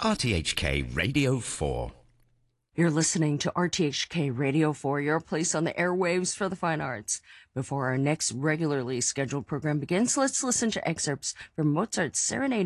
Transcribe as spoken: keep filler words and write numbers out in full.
R T H K Radio four. You're listening to R T H K Radio four, your place on the airwaves for the fine arts. Before our next regularly scheduled program begins, let's listen to excerpts from Mozart's Serenade